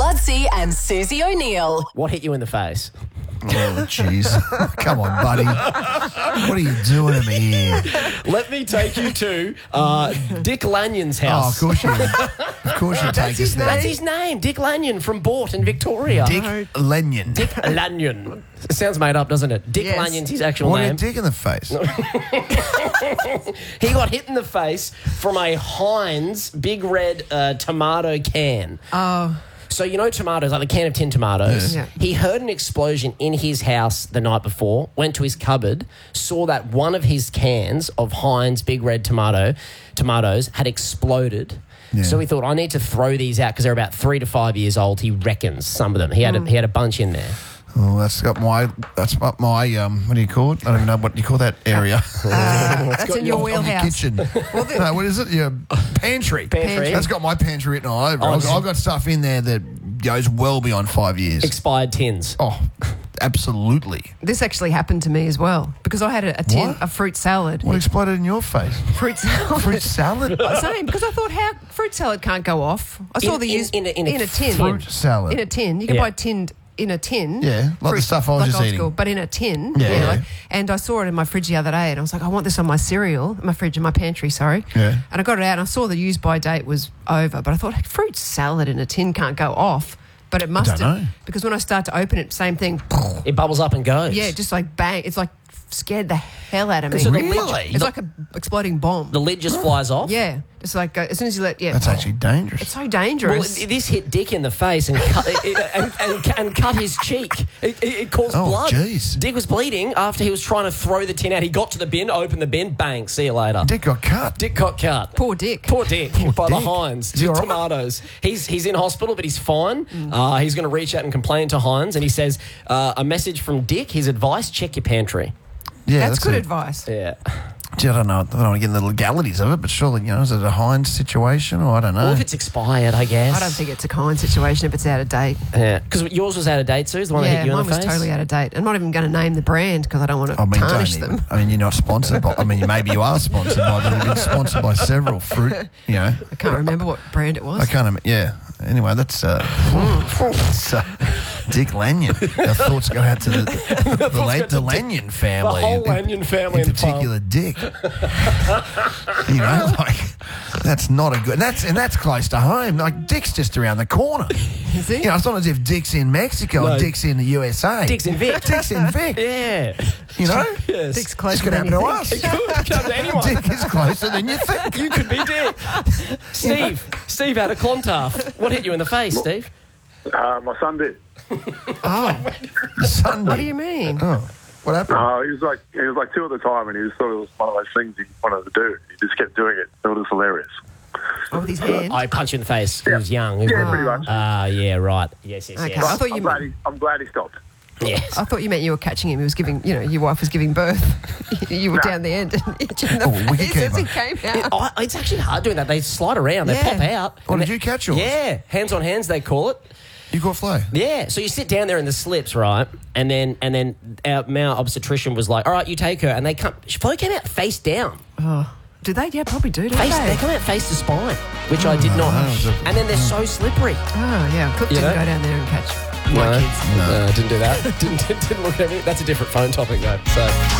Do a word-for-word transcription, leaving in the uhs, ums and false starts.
Budsy and Susie O'Neill. What hit you in the face? Oh, jeez. Come on, buddy. What are you doing to me here? Let me take you to uh, Dick Lanyon's Oh, of house. course you Of course you take us his there. That's his name, Dick Lanyon from Bort in Victoria. Dick Lanyon. Dick Lanyon. It sounds made up, doesn't it? Dick Yes. Lanyon's his actual What a name. dick in the face. He got hit in the face from a Heinz big red uh, tomato can. Oh, So you know tomatoes, like the can of tin tomatoes. Yeah. He heard an explosion in his house the night before, went to his cupboard, saw that one of his cans of Heinz big red tomato tomatoes had exploded. Yeah. So he thought, I need to throw these out because they're about three to five years old. He reckons some of them. He had a, he had a bunch in there. Oh, that's got my, that's got my, um, what do you call it? I don't even know what you call that area. uh, that's got in your your- Of your wheelhouse. kitchen. no, what is it? Your pantry. Pantry. That's got my pantry written all over. Oh, I've, it's- I've got stuff in there that goes well beyond five years. Expired tins. oh, absolutely. This actually happened to me as well because I had a, a tin, What? a fruit salad. What exploded in your face? Fruit salad. Fruit salad? Same, because I thought how fruit salad can't go off. I saw In- the in- use in a- in a tin. Fruit salad. In a tin. You can Yeah. buy tinned in a tin. Yeah, like the stuff I was like just old eating. School, but in a tin. Yeah, yeah. Like, and I saw it in my fridge the other day and I was like, I want this on my cereal, my fridge, in my pantry, sorry. Yeah. And I got it out and I saw the use by date was over, but I thought, hey, fruit salad in a tin can't go off. But it must don't have. know. Because when I start to open it, same thing. It bubbles up and goes. Yeah, just like bang. It's like scared the hell out of me. So the lid- Really? It's like a exploding bomb. The lid just flies off. Yeah. Just like uh, as soon as you let, yeah. That's actually dangerous. It's so Well, dangerous. it- this hit Dick in the face and cut, it, it- and, and, and cut his cheek. It, it, it caused Oh, blood. jeez. Dick was bleeding after he was trying to throw the tin out. He got to the bin, opened the bin, bang, see you later. Dick got cut. Dick got cut. Poor Dick. Poor Dick by the Dick. Heinz. Is he all right? Tomatoes. He's he's in hospital, but he's fine. Uh, he's going to reach out and complain to Heinz, and he says uh, a message from Dick. His advice: check your pantry. Yeah, That's, good it. advice. Yeah. Gee, I don't know. I don't want to get in the legalities of it, but surely, you know, is it a Heinz situation or I don't know? Well, if it's expired, I guess. I don't think it's a kind situation if it's out of date. Yeah, because yours was out of date, Sue. The one that Yeah, hit you mine in the was face. totally out of date. I'm not even going to name the brand because I don't want to I mean, tarnish don't them. even. I mean, you're not sponsored by. I mean, maybe you are sponsored by, but you've been sponsored by several fruit. You know, I can't remember what brand it was. I can't. Im- Yeah. Anyway, that's uh, that's, uh, Dick Lanyon. Our thoughts go out to the the, the, La- the Lanyon family. The whole in- Lanyon family in in the farm. particular, Dick. You know, like that's not a good. That's and that's close to home. Like Dick's just around the corner. Is he? You know, it's not as if Dick's in Mexico No. or Dick's in the U S A. Dick's in Vic. Dick's in Vic. Yeah. You know, Yes. Dick's close this could than happen to anything. us. Could come to anyone. Dick is closer than you think. You could be Dick. Steve. Steve out of Clontarf. What hit you in the face, Steve? Uh, my son did. Oh, Sunday. what do you mean? Oh, what happened? Uh, he was like he was like two at the time, and he was sort of one of those things he wanted to do. He just kept doing it. It was hilarious. Oh, with his hand? I punched you in the face. He was young. He was- Yeah, pretty much. Ah, yeah, right. Yes, yes, Okay. yes. I thought you I'm glad meant, he, I'm glad he stopped. Yes. I thought you meant you were catching him. He was giving, you know, your wife was giving birth. You were No. down the end and itching the Oh, wicket face as he keeper. came out. I, it's actually hard doing that. They slide around. They Yeah. pop out. Oh, and did they- you catch yours? Yeah. Hands on hands, they call it. You caught Flo? Yeah, so you sit down there in the slips, right? And then and then our male obstetrician was like, all right, you take her. And they come, Flo came out face down. Oh, do they? Yeah, probably do, don't Face, they? they come out face to spine, which I did not. Oh, And then they're so slippery. Oh, yeah. Clip You didn't know? go down there and catch No, my kids. no, didn't do that. didn't, didn't look at me. That's a different phone topic, though. So.